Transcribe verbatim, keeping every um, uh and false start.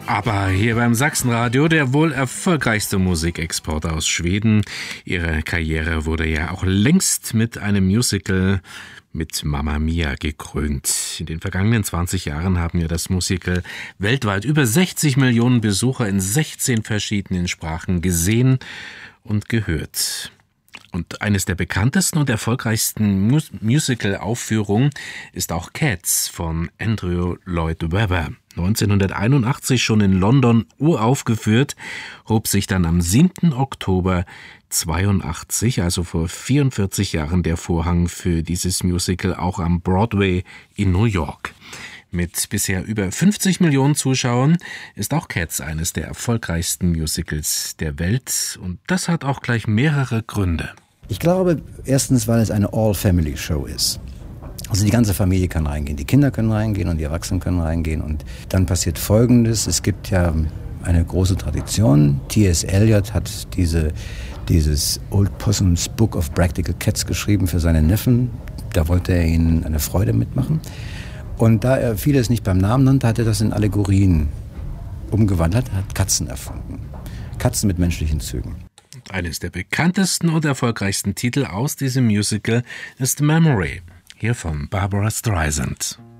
Aber hier beim Sachsenradio der wohl erfolgreichste Musikexporter aus Schweden. Ihre Karriere wurde ja auch längst mit einem Musical mit Mamma Mia gekrönt. In den vergangenen zwanzig Jahren haben ja das Musical weltweit über sechzig Millionen Besucher in sechzehn verschiedenen Sprachen gesehen und gehört. Und eines der bekanntesten und erfolgreichsten Mus- Musical-Aufführungen ist auch Cats von Andrew Lloyd Webber. neunzehnhunderteinundachtzig schon in London uraufgeführt, hob sich dann am siebten Oktober zweiundachtzig, also vor vierundvierzig Jahren, der Vorhang für dieses Musical auch am Broadway in New York. Mit bisher über fünfzig Millionen Zuschauern ist auch Cats eines der erfolgreichsten Musicals der Welt. Und das hat auch gleich mehrere Gründe. Ich glaube, erstens, weil es eine All-Family-Show ist. Also die ganze Familie kann reingehen, die Kinder können reingehen und die Erwachsenen können reingehen. Und dann passiert Folgendes, es gibt ja eine große Tradition. T S Eliot hat diese, dieses Old Possum's Book of Practical Cats geschrieben für seine Neffen. Da wollte er ihnen eine Freude mitmachen. Und da er vieles nicht beim Namen nannte, hat er das in Allegorien umgewandelt, hat Katzen erfunden. Katzen mit menschlichen Zügen. Eines der bekanntesten und erfolgreichsten Titel aus diesem Musical ist Memory, hier von Barbra Streisand.